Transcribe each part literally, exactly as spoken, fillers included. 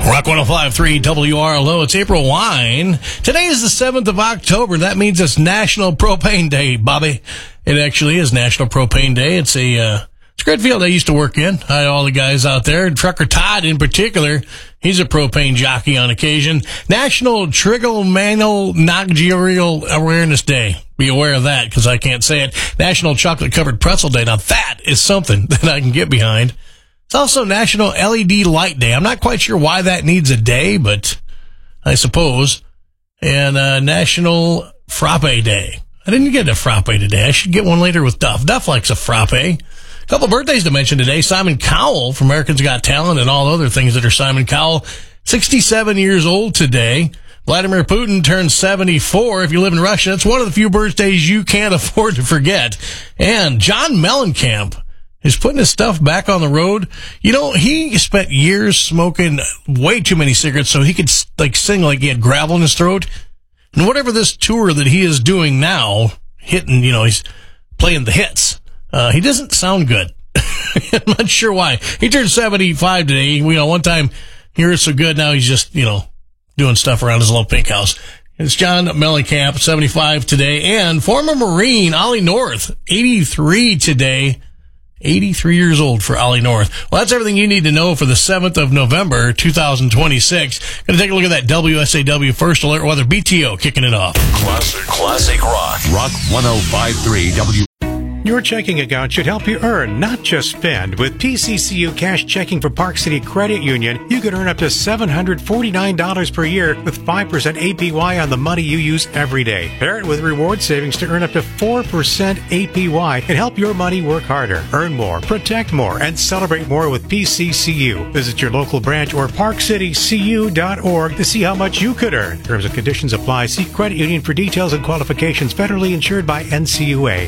Rock one oh five point three W R L O. It's April Wine. Today is the seventh of October. That means it's National Propane Day, Bobby. It actually is National Propane Day. It's a, uh, it's a great field I used to work in. I had all the guys out there. Trucker Todd in particular, he's a propane jockey on occasion. National Trigonomanogerial Awareness Day. Be aware of that because I can't say it. National Chocolate Covered Pretzel Day. Now that is something that I can get behind. It's also National L E D Light Day. I'm not quite sure why that needs a day, but I suppose. And uh, National Frappe Day. I didn't get a frappe today. I should get one later with Duff. Duff likes a frappe. A couple birthdays to mention today. Simon Cowell from Americans Got Talent and all other things that are Simon Cowell. sixty-seven years old today. Vladimir Putin turns seventy-four. If you live in Russia, that's one of the few birthdays you can't afford to forget. And John Mellencamp is putting his stuff back on the road. You know, he spent years smoking way too many cigarettes so he could, like, sing like he had gravel in his throat. And whatever this tour that he is doing now, hitting, you know, he's playing the hits, uh, he doesn't sound good. I'm not sure why. He turned seventy-five today. You know, one time he heard so good, now he's just, you know, doing stuff around his little pink house. It's John Mellencamp, seventy-five today, and former Marine Ollie North, eighty-three today. eighty-three years old for Ollie North. Well, that's everything you need to know for the seventh of November, two thousand twenty-six. Going to take a look at that W S A W First Alert Weather. B T O kicking it off. Classic, classic rock. Rock one oh five point three W. Your checking account should help you earn, not just spend. With P C C U Cash Checking for Park City Credit Union, you could earn up to seven hundred forty-nine dollars per year with five percent A P Y on the money you use every day. Pair it with reward savings to earn up to four percent A P Y and help your money work harder. Earn more, protect more, and celebrate more with P C C U. Visit your local branch or park city c u dot org to see how much you could earn. Terms and conditions apply. See credit union for details and qualifications. Federally insured by N C U A.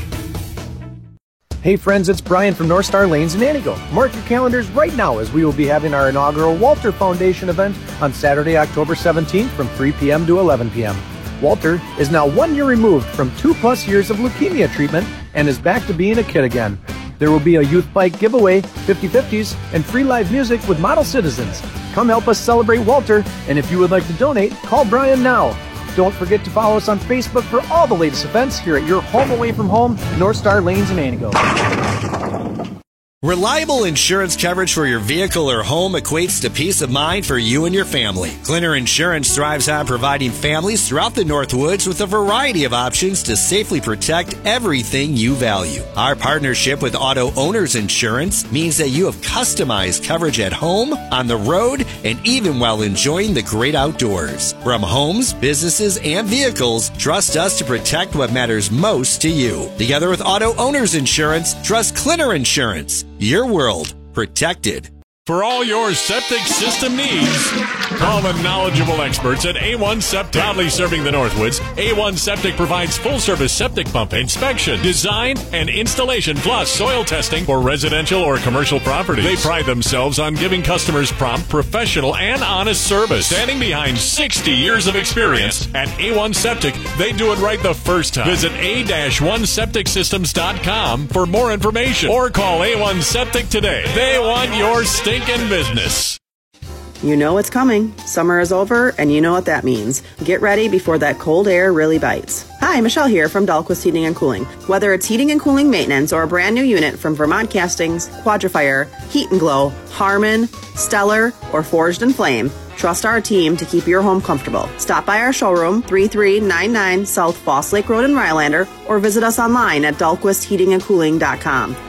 Hey friends, it's Brian from North Star Lanes in Anigo. Mark your calendars right now as we will be having our inaugural Walter Foundation event on Saturday, October seventeenth from three p.m. to eleven p.m. Walter is now one year removed from two plus years of leukemia treatment and is back to being a kid again. There will be a youth bike giveaway, fifty-fifties, and free live music with Model Citizens. Come help us celebrate Walter, and if you would like to donate, call Brian now. Don't forget to follow us on Facebook for all the latest events here at your home away from home, North Star Lanes in Anigo. Reliable insurance coverage for your vehicle or home equates to peace of mind for you and your family. Glenner Insurance thrives on providing families throughout the Northwoods with a variety of options to safely protect everything you value. Our partnership with Auto Owners Insurance means that you have customized coverage at home, on the road, and even while enjoying the great outdoors. From homes, businesses, and vehicles, trust us to protect what matters most to you. Together with Auto Owners Insurance, trust Glenner Insurance. Your world protected. For all your septic system needs, call the knowledgeable experts at A one Septic. Proudly serving the Northwoods, A one Septic provides full-service septic pump inspection, design, and installation, plus soil testing for residential or commercial properties. They pride themselves on giving customers prompt, professional, and honest service. Standing behind sixty years of experience at A one Septic, they do it right the first time. Visit A one septic systems dot com for more information or call A one Septic today. They want your stinking business. You know it's coming. Summer is over, and you know what that means. Get ready before that cold air really bites. Hi, Michelle here from Dahlquist Heating and Cooling. Whether it's heating and cooling maintenance or a brand new unit from Vermont Castings, Quadrifier, Heat and Glow, Harmon, Stellar, or Forged and Flame, trust our team to keep your home comfortable. Stop by our showroom, thirty-three ninety-nine South Foss Lake Road in Rylander, or visit us online at dahlquist heating and cooling dot com.